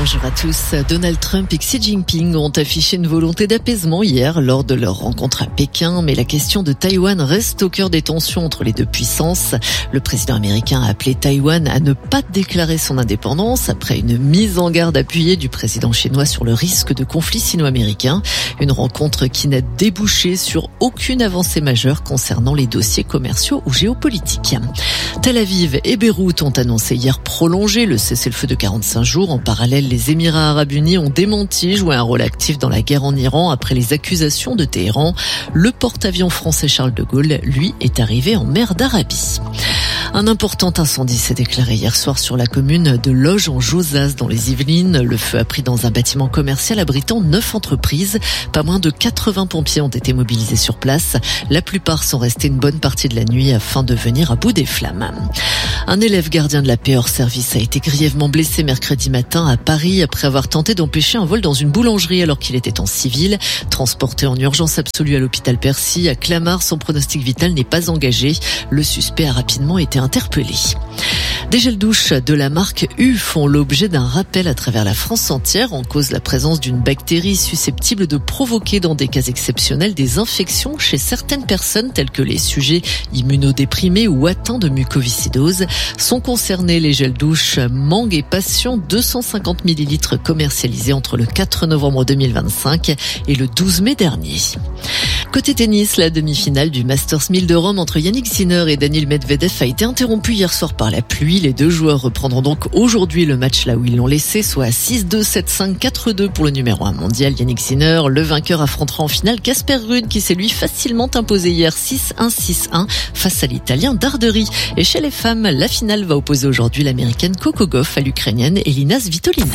Bonjour à tous. Donald Trump et Xi Jinping ont affiché une volonté d'apaisement hier lors de leur rencontre à Pékin, mais la question de Taïwan reste au cœur des tensions entre les deux puissances. Le président américain a appelé Taïwan à ne pas déclarer son indépendance après une mise en garde appuyée du président chinois sur le risque de conflit sino-américain. Une rencontre qui n'a débouché sur aucune avancée majeure concernant les dossiers commerciaux ou géopolitiques. Tel Aviv et Beyrouth ont annoncé hier prolonger le cessez-le-feu de 45 jours. En parallèle, les Émirats arabes unis ont démenti jouer un rôle actif dans la guerre en Iran après les accusations de Téhéran. Le porte-avions français Charles de Gaulle, lui, est arrivé en mer d'Arabie. Un important incendie s'est déclaré hier soir sur la commune de Loges en Josas dans les Yvelines. Le feu a pris dans un bâtiment commercial abritant 9 entreprises. Pas moins de 80 pompiers ont été mobilisés sur place. La plupart sont restés une bonne partie de la nuit afin de venir à bout des flammes. Un élève gardien de la paix hors service a été grièvement blessé mercredi matin à Paris après avoir tenté d'empêcher un vol dans une boulangerie alors qu'il était en civil. Transporté en urgence absolue à l'hôpital Percy, à Clamart, son pronostic vital n'est pas engagé. Le suspect a rapidement été interpellé. Des gels douche de la marque U font l'objet d'un rappel à travers la France entière en cause de la présence d'une bactérie susceptible de provoquer dans des cas exceptionnels des infections chez certaines personnes telles que les sujets immunodéprimés ou atteints de mucoviscidose. Sont concernés les gels douche Mangue et Passion, 250 ml commercialisés entre le 4 novembre 2025 et le 12 mai dernier. Côté tennis, la demi-finale du Masters 1000 de Rome entre Yannick Sinner et Daniil Medvedev a été interrompue hier soir par la pluie. Les deux joueurs reprendront donc aujourd'hui le match là où ils l'ont laissé, soit à 6-2, 7-5, 4-2 pour le numéro 1 mondial Yannick Sinner. Le vainqueur affrontera en finale Casper Ruud qui s'est lui facilement imposé hier 6-1, 6-1 face à l'Italien Darderi. Et chez les femmes, la finale va opposer aujourd'hui l'Américaine Coco Gauff à l'Ukrainienne Elina Svitolina.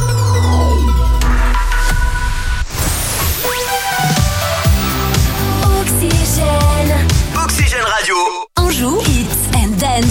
Oxygène Radio. Anjou, Hits and Dance.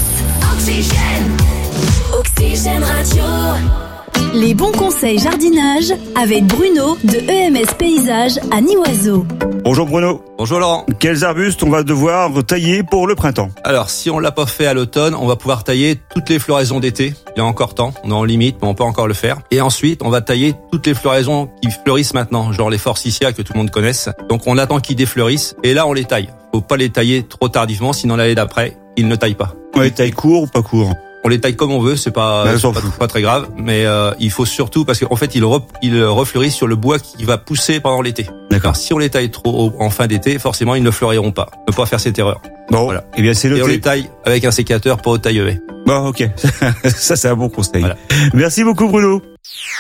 Oxygène Radio. Les bons conseils jardinage avec Bruno de EMS Paysage à Nivoiseau. Bonjour Bruno. Bonjour Laurent. Quels arbustes on va devoir tailler pour le printemps? Alors, si on l'a pas fait à l'automne, on va pouvoir tailler toutes les floraisons d'été. Il y a encore temps, on est en limite, mais on peut encore le faire. Et ensuite, on va tailler toutes les floraisons qui fleurissent maintenant, genre les forsythias que tout le monde connaisse. Donc, on attend qu'ils défleurissent et là, on les taille. Faut pas les tailler trop tardivement, sinon l'année d'après, ils ne taillent pas. On les taille court ou pas court? On les taille comme on veut, c'est pas très grave, mais il faut surtout parce qu'en fait ils refleurissent sur le bois qui va pousser pendant l'été. D'accord. Si on les taille trop haut en fin d'été, forcément ils ne fleuriront pas. Ne pas faire cette erreur. Bon, voilà. Eh bien c'est noté. Et on les taille avec un sécateur, pas au taille-haie. Bon, ok. Ça c'est un bon conseil. Voilà. Merci beaucoup Bruno.